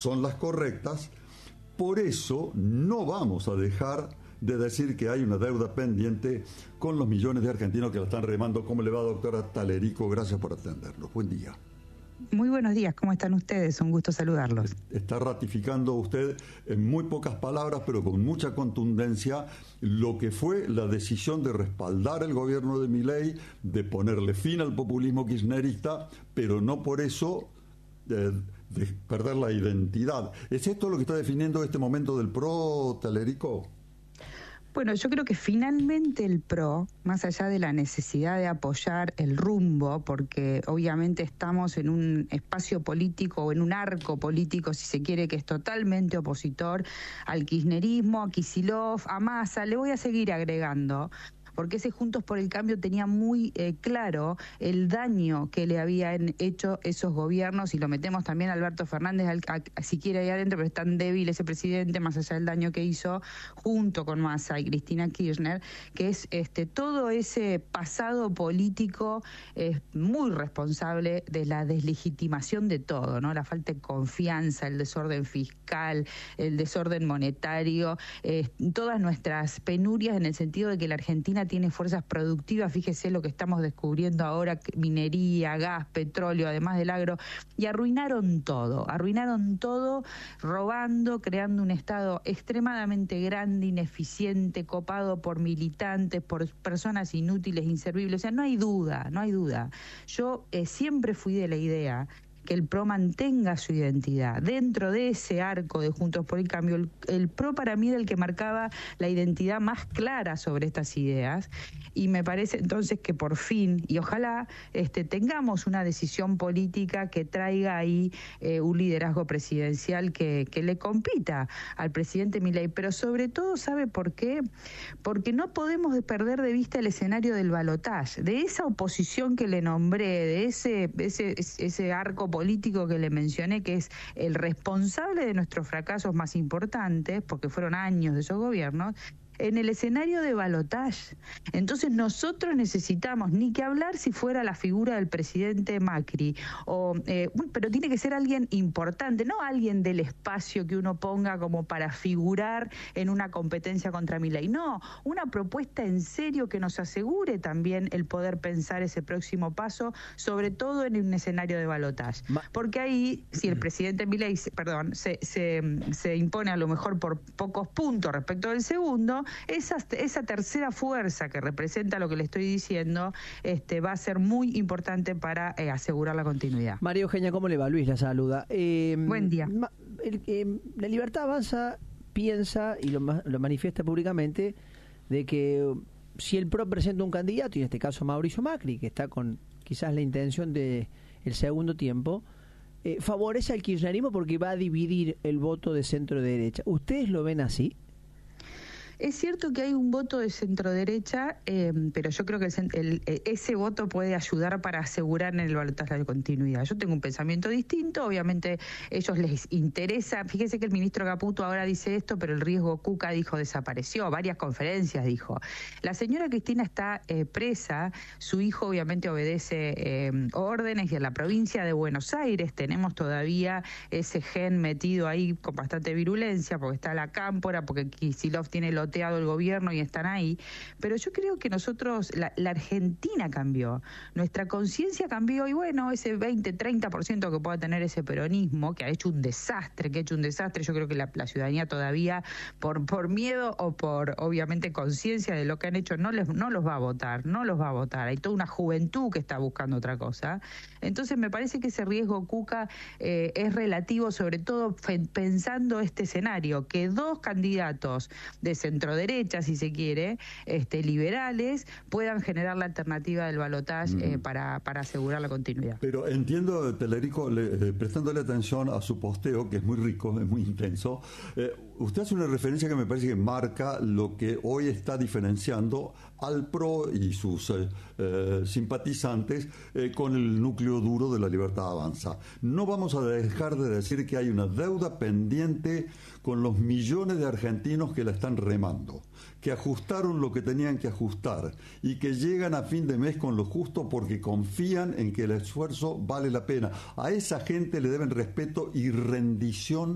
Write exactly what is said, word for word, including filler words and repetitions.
son las correctas. Por eso no vamos a dejar de decir que hay una deuda pendiente con los millones de argentinos que la están remando. ¿Cómo le va, doctora Talerico? Gracias por atendernos. Buen día. Muy buenos días, ¿cómo están ustedes? Un gusto saludarlos. Está ratificando usted en muy pocas palabras, pero con mucha contundencia, lo que fue la decisión de respaldar el gobierno de Milei, de ponerle fin al populismo kirchnerista, pero no por eso eh, de perder la identidad. ¿Es esto lo que está definiendo este momento del PRO, Talerico? Bueno, yo creo que finalmente el PRO, más allá de la necesidad de apoyar el rumbo, porque obviamente estamos en un espacio político o en un arco político, si se quiere, que es totalmente opositor al kirchnerismo, a Kicillof, a Massa, le voy a seguir agregando, porque ese Juntos por el Cambio tenía muy eh, claro el daño que le habían hecho esos gobiernos, y lo metemos también a Alberto Fernández, al, a, a, si quiere ahí adentro, pero es tan débil ese presidente, más allá del daño que hizo, junto con Massa y Cristina Kirchner, que es este todo ese pasado político eh, muy responsable de la deslegitimación de todo, ¿no? La falta de confianza, el desorden fiscal, el desorden monetario, eh, todas nuestras penurias en el sentido de que la Argentina tiene fuerzas productivas, fíjese lo que estamos descubriendo ahora, minería, gas, petróleo, además del agro, y arruinaron todo, arruinaron todo robando, creando un Estado extremadamente grande, ineficiente, copado por militantes, por personas inútiles, inservibles, o sea, no hay duda, no hay duda. Yo eh, siempre fui de la idea que el PRO mantenga su identidad. Dentro de ese arco de Juntos por el Cambio, el, el PRO para mí era el que marcaba la identidad más clara sobre estas ideas, y me parece entonces que por fin, y ojalá este, tengamos una decisión política que traiga ahí eh, un liderazgo presidencial que, que le compita al presidente Milei, pero sobre todo, ¿sabe por qué? Porque no podemos perder de vista el escenario del balotaje, de esa oposición que le nombré, de ese, ese, ese arco político que le mencioné, que es el responsable de nuestros fracasos más importantes, porque fueron años de esos gobiernos, en el escenario de balotaje. Entonces nosotros necesitamos, ni que hablar si fuera la figura del presidente Macri, o eh, pero tiene que ser alguien importante, no alguien del espacio que uno ponga como para figurar en una competencia contra Milei, no, una propuesta en serio que nos asegure también el poder pensar ese próximo paso, sobre todo en un escenario de balotaje. Porque ahí, si el presidente Milei, perdón, se, se, se impone a lo mejor por pocos puntos respecto del segundo, Esa, esa tercera fuerza que representa lo que le estoy diciendo este, va a ser muy importante para eh, asegurar la continuidad. María Eugenia, ¿cómo le va? Luis la saluda. Eh, Buen día. El, eh, la Libertad Avanza piensa y lo, lo manifiesta públicamente de que si el PRO presenta un candidato, y en este caso Mauricio Macri, que está con quizás la intención de el segundo tiempo, eh, favorece al kirchnerismo porque va a dividir el voto de centro derecha. ¿Ustedes lo ven así? Es cierto que hay un voto de centro-derecha, eh, pero yo creo que el, el, ese voto puede ayudar para asegurar en el balotaje la continuidad. Yo tengo un pensamiento distinto, obviamente ellos les interesa, fíjese que el ministro Caputo ahora dice esto, pero el riesgo Cuca dijo desapareció, varias conferencias dijo. La señora Cristina está eh, presa, su hijo obviamente obedece eh, órdenes, y en la provincia de Buenos Aires tenemos todavía ese gen metido ahí con bastante virulencia, porque está la cámpora, porque Kicillof tiene el el gobierno y están ahí, pero yo creo que nosotros, la, la Argentina cambió, nuestra conciencia cambió, y bueno, ese veinte, treinta por ciento que pueda tener ese peronismo, que ha hecho un desastre, que ha hecho un desastre, yo creo que la, la ciudadanía todavía, por, por miedo o por, obviamente, conciencia de lo que han hecho, no, les, no los va a votar, no los va a votar, hay toda una juventud que está buscando otra cosa, entonces me parece que ese riesgo Cuca eh, es relativo, sobre todo pensando este escenario, que dos candidatos de centro-derecha, si se quiere, este, liberales, puedan generar la alternativa del balotaje mm. eh, para, para asegurar la continuidad. Pero entiendo, Talerico, le, eh, prestándole atención a su posteo, que es muy rico, es muy intenso, eh, usted hace una referencia que me parece que marca lo que hoy está diferenciando al PRO y sus eh, eh, simpatizantes eh, con el núcleo duro de la Libertad Avanza. No vamos a dejar de decir que hay una deuda pendiente con los millones de argentinos que la están remando, que ajustaron lo que tenían que ajustar y que llegan a fin de mes con lo justo porque confían en que el esfuerzo vale la pena. A esa gente le deben respeto y rendición